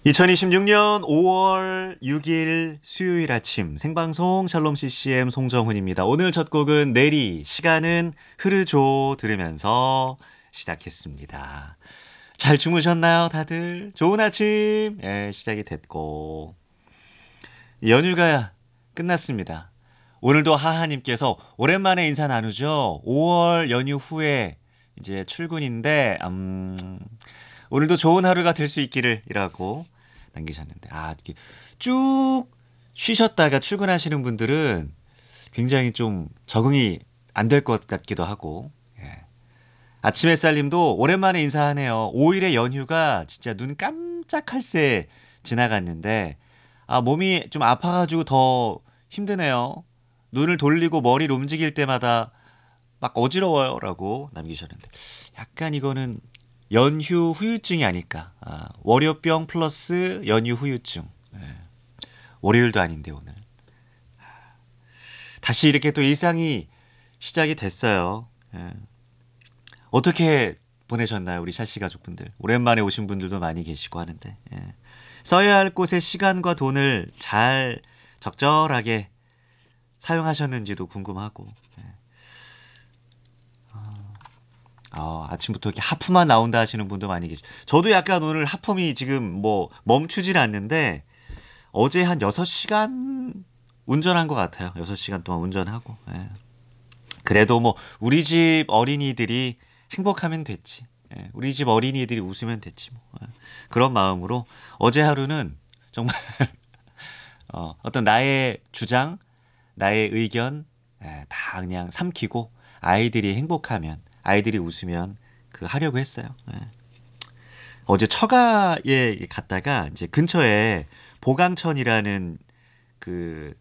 2026년 5월 6일 수요일 아침 생방송 샬롬 CCM 송정훈입니다. 오늘 첫 곡은 내리 시간은 흐르죠 들으면서 시작했습니다. 잘 주무셨나요 다들? 좋은 아침 시작이 됐고 연휴가 끝났습니다. 오늘도 하하님께서 오랜만에 인사 나누죠. 5월 연휴 후에 이제 출근인데 오늘도 좋은 하루가 될 수 있기를 이라고 남기셨는데 이렇게 쭉 쉬셨다가 출근하시는 분들은 굉장히 좀 적응이 안 될 것 같기도 하고 아침 햇살님도 오랜만에 인사하네요. 5일의 연휴가 진짜 눈 깜짝할 새 지나갔는데 몸이 좀 아파가지고 더 힘드네요. 눈을 돌리고 머리를 움직일 때마다 막 어지러워요 라고 남기셨는데 약간 이거는 연휴 후유증이 아닐까. 월요병 플러스 연휴 후유증. 월요일도 아닌데 오늘. 다시 이렇게 또 일상이 시작이 됐어요. 어떻게 보내셨나요? 우리 샤시 가족분들. 오랜만에 오신 분들도 많이 계시고 하는데. 써야 할 곳에 시간과 돈을 잘 적절하게 사용하셨는지도 궁금하고. 아침부터 이렇게 하품만 나온다 하시는 분도 많이 계시죠. 저도 약간 오늘 하품이 지금 뭐 멈추질 않는데 어제 한 6시간 운전한 것 같아요. 6시간 동안 운전하고. 그래도 뭐 우리 집 어린이들이 행복하면 됐지. 우리 집 어린이들이 웃으면 됐지 뭐. 그런 마음으로 어제 하루는 정말 어떤 나의 주장, 나의 의견 다 그냥 삼키고 아이들이 행복하면 아이들이 웃으면 하려고 했어요. 어제 처가에 갔다가 이제 근처에 보강천이라는 그